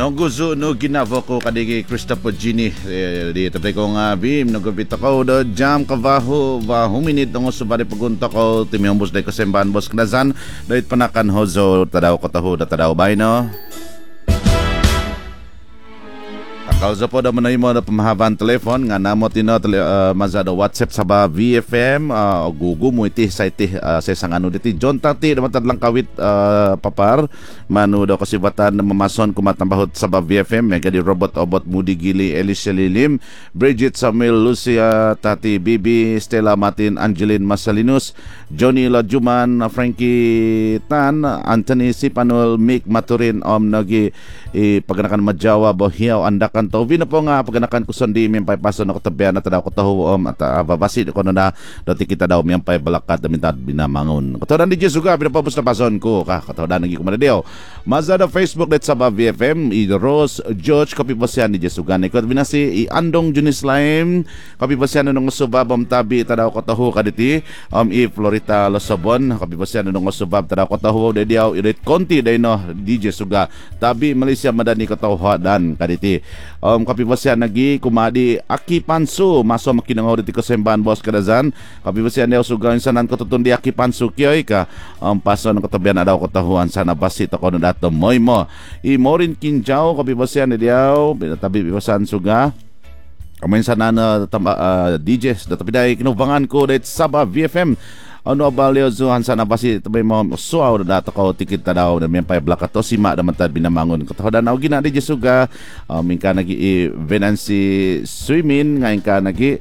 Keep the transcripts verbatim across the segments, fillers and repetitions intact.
Nongguzo no ginavo ko kadigi Christopher Gini eh, di tapay ko nga bim nagupit ako do jam kavaho va huminit ng subari pagunta ko timiyombos day ko semban bos knazan dahit panakan hozo tadaw ko taho da tadaw bay no. Kauza po da manay mo na pamahaban telefon nga namo tino uh, mazado WhatsApp sa ba V F M uh, gugu mo iti sa iti uh, sa isang ano diti John Tati naman tadlang kawit uh, papar manu daw kasi batan na mamason kumatambahot sa ba V F M mega di robot obot Moody Gili Alicia Lilim Bridget Samuel Lucia Tati Bibi Stella Martin Angeline Masalinus Johnny Lajuman Frankie Tan Anthony Sipanol Mick Maturin Om Nagi eh, paganakan Madjawa Bohiaw Andakan Tovi na po nga paganakan ko sondi miyang paso na katabihan na tadaw ko taho om at uh, babasid ko na dati kita daw miyang pay balakat na mintad binamangon katawadan di Jesuga pinapapos na pason ko ka katawadan nagi kumanadiyo mazada Facebook net sa ba V F M i Rose George copy pasyan di Jesuga ni ko binasi i Andong Junis Lime copy pasyan nung subabam tabi tadaw ko taho kaditi um i Florita Losabon copy pasyan nung subab tadaw ko taho de diaw irit konti day no di Jesuga tabi Malaysia madani ko taho dan kaditi Um, kapibasyan nagi kumadi Aki Pansu maso makinangaw diti ko semban boss kadazan kapibasyan daw sugayon sanan ko tutun di Aki Pansu kyoy ka um, paso ng katabihan na daw katahuan sana basit ako na dato moy mo i Morin Kinjaw kapibasyan ni diaw tabi bibasan suga kamain sana na uh, D Js databi day kinubangan ko dahit Sabah V F M ano abalyo zuhan sana basi tabay mo suaw na dato ko tikit na daw na may pay black ato sima naman tad binamangon ko taho na gina di Jesuga um, minka nagi i Venancy swimming ngayon ka nagi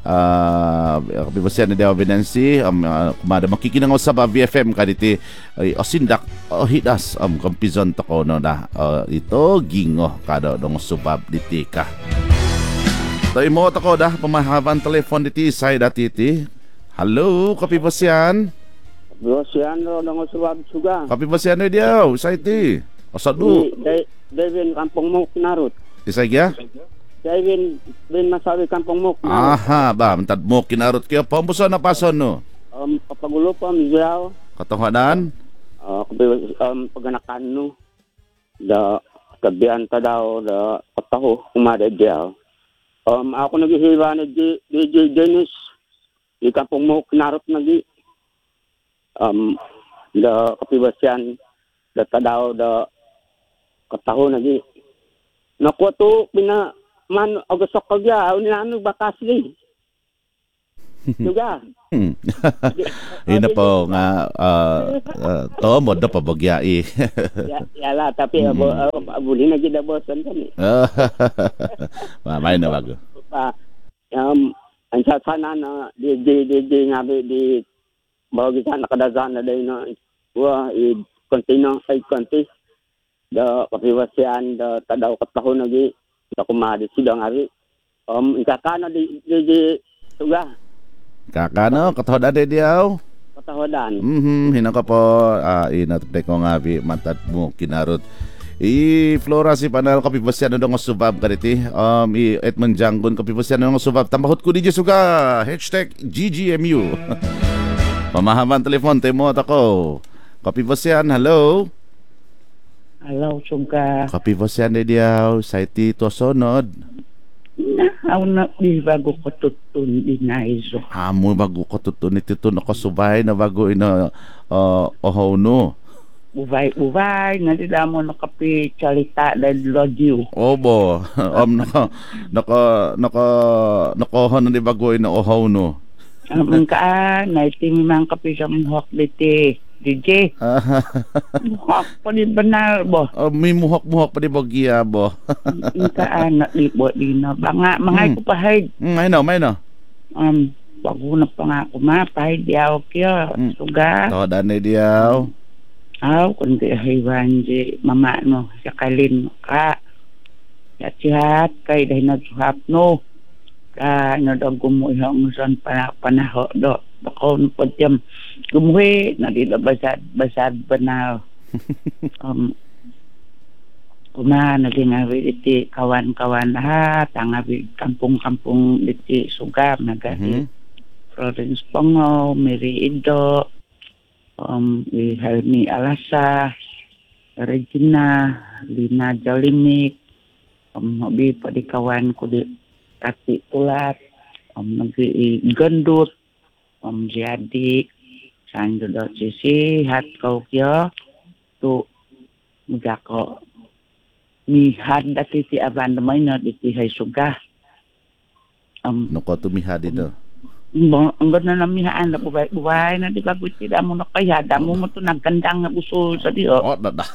uh, kapibasyan na daw Venancy um, uh, kumada makikinangaw sa ba V F M kaditi uh, osindak o uh, hidas um, kampizon to ko no na uh, ito gingo kada dong subab diti ka tayo mo to ko da pamahaban telefon diti say dati ti. Halo, kapi basyan? Basyan ro nang uswag suga. Kapi basyan ni diaw, sa iti. Osadu. Devin Kampung Mok narut. Isa gya? Devin bin masawi Kampung Mok. Aha, ba, mentad mo kinarot kaya pambuso na pason no. Um papagulo pa miyaw. Katawadan? Uh, um paganakan no. Da kabian ta daw da kataho kumada diaw. Um ako naghihiwa ni D J Dennis di Kampung mo kinarot nagi um da kapibasyan da tadaw da kataho nagi nakuha to pina man agasok kagya unano bakas ni juga ina po nga uh, uh, to mo da pabagyai ya yala tapi abo abuli na gid bosan kani mamay na bago um ang sana na di di di di nga di bawag sana nakadazan na day na wa i kontino ay konti da kapibasyan da tadaw kataho nagi da kumadi sidang ari um ikakana di di, di suga kakano katahodan di diaw katahodan mhm hina ka po ah ina tapay ko nga bi matad mo kinarot i Flora si panal kapibasyan na nga subab kariti um i Edmond Janggon kapibasyan na nga subab tambahot ko di Jesuga hashtag G G M U pamahaman telefon temo at ako kapibasyan hello hello Suga kapibasyan di diaw sa iti to sonod aw na di bago ko tutun di na iso amo bago ko tutun iti to ako subay na bago ina uh, oho no Ubay-ubay, nalila mo nakapi salita dahil lodyo. Obo, um, naka, naka, naka, nakohon na di bagoy na ohaw no. Ang ka, naitimi mang kapi sa muhak diti, D J. Muhak pa di banal, bo. Uh, may muhak-muhak pa di bagya, bo. Ang ka, naglibo di na. Banga, mga hmm. ko pahid. Mm, may no, may no. Um, bago na pa nga ako ma, pahid diyaw kyo, mm. Suga. Todan na diyaw. Aw, kundi haywan di mama no, sa kalin ka. Yat-yat, kay dahil nagsuhap no. Ka, no daw gumuhi ang muson pa, panaho do. Bako no po tiyam, gumuhi, nadila basad, basad banaw. um, Kuma, naging awi iti kawan-kawan lahat, ang awi kampung-kampung iti Sugam, nagari. Mm-hmm. Florence Pongo, Mary Ido, um, Helmi Alasa, Regina, Lina Jolimik, Um, habi pa di kawan ko di kati tulat. Um, nag-gandot. Um, jadi. Saan do do sisi. Hat kau kya. Tu. Mga ko. Ni had dati ti aban naman na di ti hay suga. Um, No ko tumiha dito. Ang ang ganda na mihaan na buhay-buhay na di ba gusti da mo na kaya da mo mo to nagkandang nga uso sa di o Oh, da da.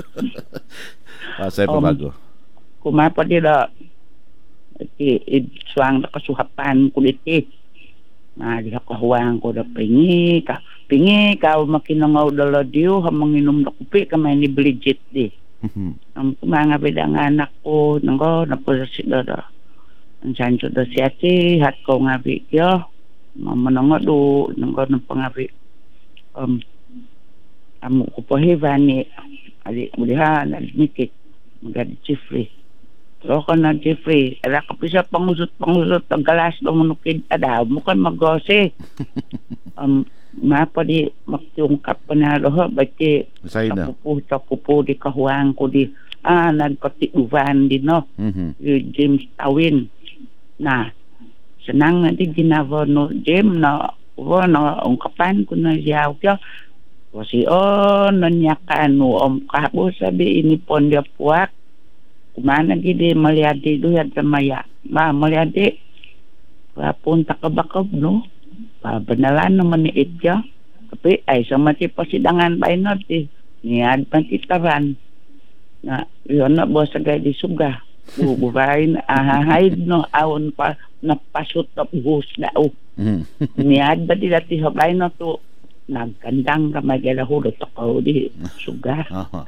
Ah, saya pa Um, bago. kumapa di da iti idsuang na kasuhapan ko diti na di kahuang ko da pingi ka pingi ka makinangaw dala diyo hamang inom na kupi kamay ni Bridget di ang mga bidang anak ko nanggo na po sa sila da ang sancho da si ati hat ko nga bigyo mama nga do nanggo ng pangabi um amo ko po hevani ali mulihan alimikit magadi Jeffrey pero ka na Jeffrey ala ka pisa pangusot pangusot ang galas do manukid ada mo kan magose um mapa di magtiungkap pa na roho bati Say na. tapupo tapupo di kahuang ko di ah nagpatiuvan di no Mhm. yung James Tawin na senang nanti ginawa no James na wa na ungkapan ko na siya kaya kasi oh nanyakan no om kapo sabi ini pon dia puak kumana gidi maliadi do yan sa maya ma maliadi papunta ka bakab no pabanalan naman ni Edja tapi ay sa mati pasidangan ba ino ti niad pantitaran na yun na boss agay di suga bubuhayin ahahaid no awon pa napasot na buhos na o Mhm. niad ba di dati habay no to nagkandang ka magalahulo to ko di suga Aha.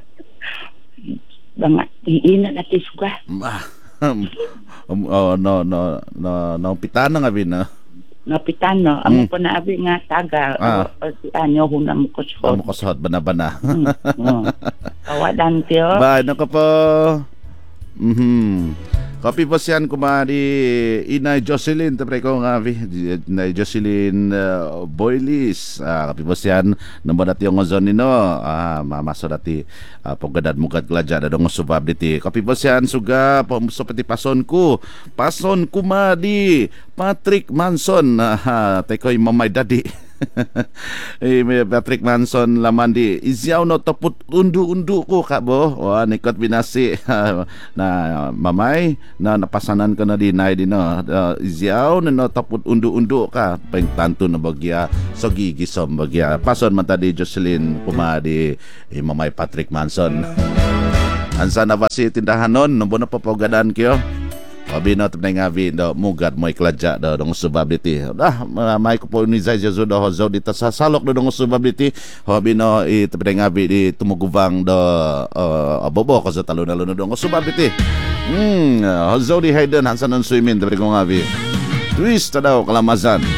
banga iina na ti suga Ah. Um, oh, no no no no pitana nga bin. napitan no amo Mm. pa na abi nga taga Ah. o si anyo hunam ko Amo ko sa bana-bana. kawadan tiyo Bye, nako po. Mhm. Kopi po siyan kumari Inay Jocelyn tapre ko nga vi Inay Jocelyn uh, Boylis. Ah, kopi po siyan namo dati yung ozon nino. Ah, mamaso dati uh, paggadad mugad gladya da dong subab diti. Kopi po siyan suga po pati pason ko. Pason kumadi Patrick Manson. Ah, tekoy mamay dadi. eh, may Patrick Manson laman di izyaw no taput undu-undu ko kabo wa nikot binasi na mamay na napasanan ka na di nay di no uh, izyaw no taput undu-undu ka pengtanto na bagya so gigisom bagya pason man tadi Jocelyn pumadi eh, mamay Patrick Manson ansa na ba si tindahanon no bono papogadan kyo Abi na tapos nga vi do mugad mo ikladya do dong subability. Dah may ko po ni Zay Jesu do hozo dito sa salok do dong subability. Abi no i tapos nga vi di tumugubang do uh, abobo ko sa talo na luno dong subability. Hmm, hozo di Hayden hansan ng swimming tapos nga vi. Twist daw kalamazan.